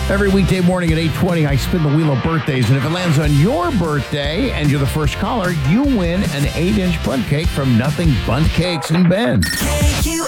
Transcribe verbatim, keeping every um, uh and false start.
Every weekday morning at eight twenty, I spin the wheel of birthdays, and if it lands on your birthday and you're the first caller, you win an eight-inch bundt cake from Nothing Bundt Cakes in Bend. K Q